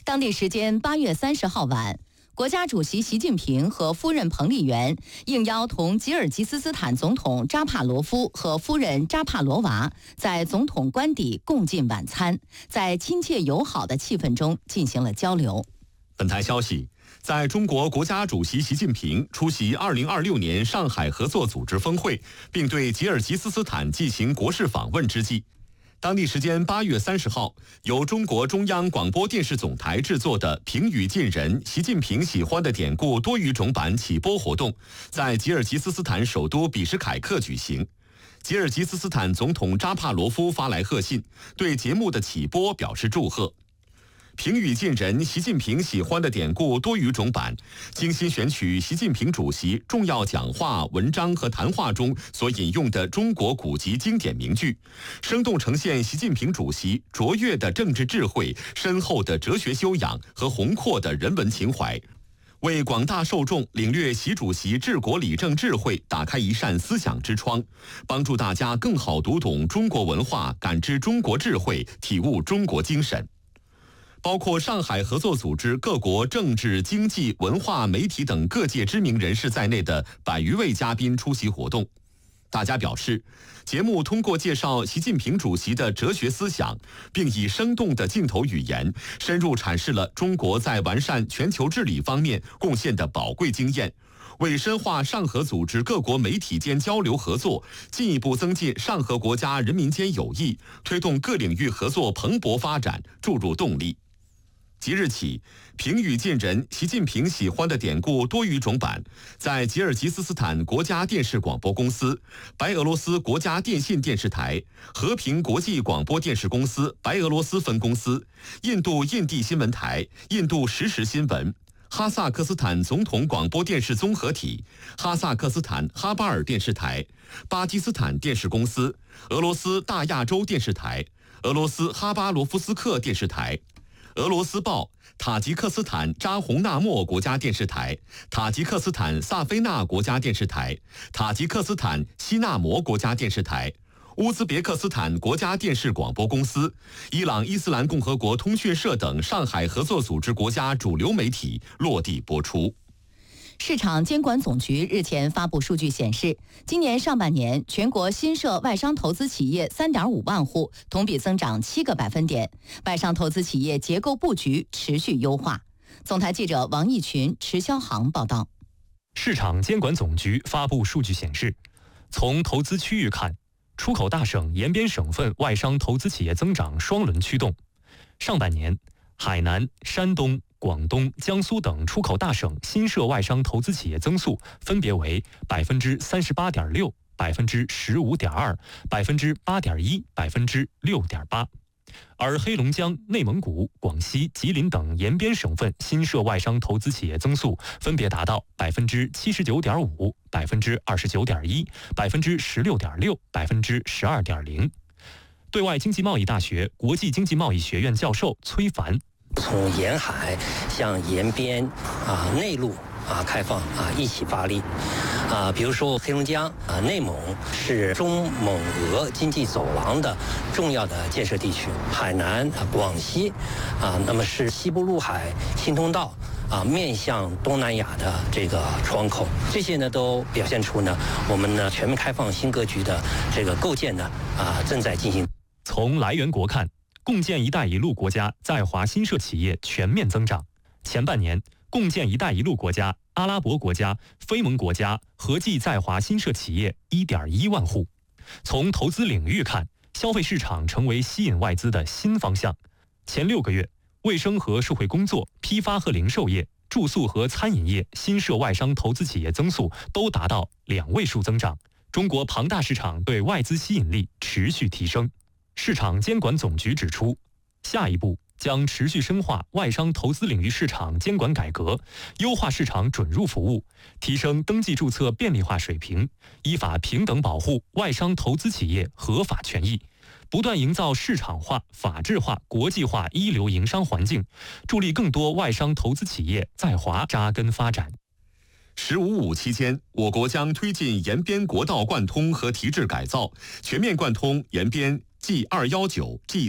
当地时间8月30号晚，国家主席习近平和夫人彭丽媛应邀同吉尔吉斯斯坦总统扎帕罗夫和夫人扎帕罗娃在总统官邸共进晚餐，在亲切友好的气氛中进行了交流。 本台消息，在中国国家主席习近平出席2026年上海合作组织峰会，并对吉尔吉斯斯坦进行国事访问之际，当地时间8月30号，由中国中央广播电视总台制作的评语近人习近平喜欢的典故多语种版启播活动，在吉尔吉斯斯坦首都比什凯克举行。吉尔吉斯斯坦总统扎帕罗夫发来贺信，对节目的启播表示祝贺。评语近人习近平喜欢的典故多语种版，精心选取习近平主席重要讲话、文章和谈话中所引用的中国古籍经典名句，生动呈现习近平主席卓越的政治智慧、深厚的哲学修养和宏阔的人文情怀，为广大受众领略习主席治国理政智慧打开一扇思想之窗，帮助大家更好读懂中国文化，感知中国智慧，体悟中国精神。包括上海合作组织各国政治、经济、文化、媒体等各界知名人士在内的100余位嘉宾出席活动。大家表示，节目通过介绍习近平主席的哲学思想，并以生动的镜头语言，深入阐释了中国在完善全球治理方面贡献的宝贵经验，为深化上合组织各国媒体间交流合作，进一步增进上合国家人民间友谊，推动各领域合作蓬勃发展注入动力。即日起，评语近人习近平喜欢的典故多语种版在吉尔吉斯斯坦国家电视广播公司、白俄罗斯国家电信电视台、和平国际广播电视公司白俄罗斯分公司、印度印地新闻台、印度实时新闻、哈萨克斯坦总统广播电视综合体、哈萨克斯坦哈巴尔电视台、巴基斯坦电视公司、俄罗斯大亚洲电视台、俄罗斯哈巴罗夫斯克电视台、俄罗斯报、塔吉克斯坦扎洪纳莫国家电视台、塔吉克斯坦萨菲纳国家电视台、塔吉克斯坦西纳摩国家电视台、乌兹别克斯坦国家电视广播公司、伊朗伊斯兰共和国通讯社等上海合作组织国家主流媒体落地播出。 市场监管总局日前发布数据显示，今年上半年全国新设外商投资企业3.5万户，同比增长7个百分点，外商投资企业结构布局持续优化。总台记者王义群、池霄航报道。 市场监管总局发布数据显示，从投资区域看，出口大省沿边省份外商投资企业增长双轮驱动。上半年，海南、山东、广东、江苏等出口大省新设外商投资企业增速分别为38.6%、15.2%、8.1%、6.8%。而黑龙江、内蒙古、广西、吉林等沿边省份新设外商投资企业增速分别达到79.5%、29.1%、16.6%、12.0%。对外经济贸易大学国际经济贸易学院教授崔凡， 从沿海向沿边内陆开放一起发力比如说黑龙江内蒙是中蒙俄经济走廊的重要的建设地区，海南广西那么是西部陆海新通道面向东南亚的这个窗口，这些呢都表现出呢我们呢全面开放新格局的这个构建呢正在进行。 从来源国看，共建“一带一路”国家在华新设企业全面增长。前半年，共建“一带一路”国家、阿拉伯国家、非盟国家合计在华新设企业1.1万户。从投资领域看，消费市场成为吸引外资的新方向。前6个月，卫生和社会工作、批发和零售业、住宿和餐饮业新设外商投资企业增速都达到2位数增长。中国庞大市场对外资吸引力持续提升。市场监管总局指出，下一步将持续深化外商投资领域市场监管改革，优化市场准入服务，提升登记注册便利化水平，依法平等保护外商投资企业合法权益，不断营造市场化、法治化、国际化一流营商环境，助力更多外商投资企业在华扎根发展。 “15+5”期间，我国将推进沿边国道贯通和提质改造，全面贯通沿边 G219、G